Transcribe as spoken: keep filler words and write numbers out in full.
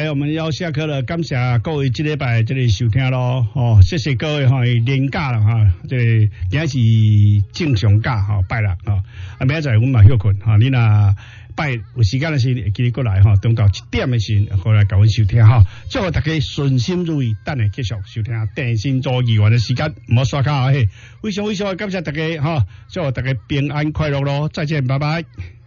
我们要下课了，感谢各位这礼拜这里收听咯，哦，谢谢各位哈，年假了哈，这今是正常假哈，拜六哈，啊，明仔载我们嘛休困哈，你若拜有时间的时，会记得过来哈，等到一点的时，过来甲阮收听哈，祝福大家顺心如意，等下继续收听电信做议员的时间，唔好刷卡嘿，非常非常感谢大家哈，祝福大家平安快乐咯，再见，拜拜。